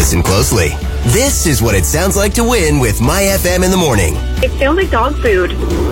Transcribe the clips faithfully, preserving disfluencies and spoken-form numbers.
Listen closely. This is what it sounds like to win with My F M in the morning. It sounds like dog food.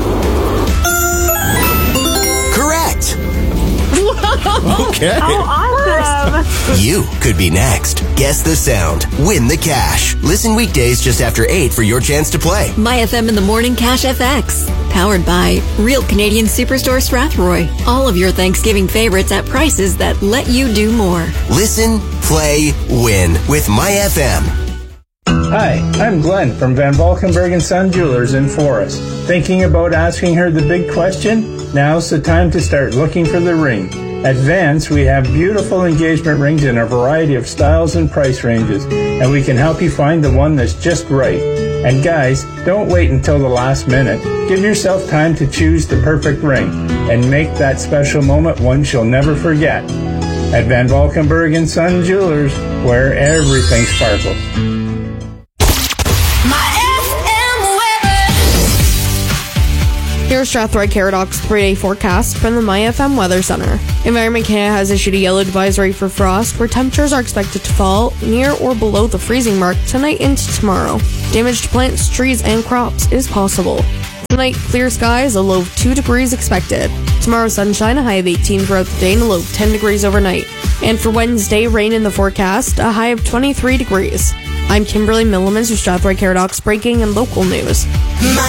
Correct. Okay. Oh, awesome. You could be next. Guess the sound. Win the cash. Listen weekdays just after eight for your chance to play. My F M in the morning Cash F X. Powered by Real Canadian Superstore Strathroy. All of your Thanksgiving favorites at prices that let you do more. Listen, play, win with My F M. Hi, I'm Glenn from Van Valkenburg and Son Jewelers in Forest. Thinking about asking her the big question? Now's the time to start looking for the ring. At Vans, we have beautiful engagement rings in a variety of styles and price ranges, and we can help you find the one that's just right. And guys, don't wait until the last minute. Give yourself time to choose the perfect ring and make that special moment one she'll never forget. At Van Valkenburg and Son Jewelers, where everything sparkles. Here's Strathroy Caradox three-day forecast from the My F M Weather Center. Environment Canada has issued a yellow advisory for frost, where temperatures are expected to fall near or below the freezing mark tonight into tomorrow. Damage to plants, trees, and crops is possible. Tonight, clear skies, a low of two degrees expected. Tomorrow, sunshine, a high of eighteen throughout the day and a low of ten degrees overnight. And for Wednesday, rain in the forecast, a high of twenty-three degrees. I'm Kimberly Millimans with Strathroy Caradox breaking and local news.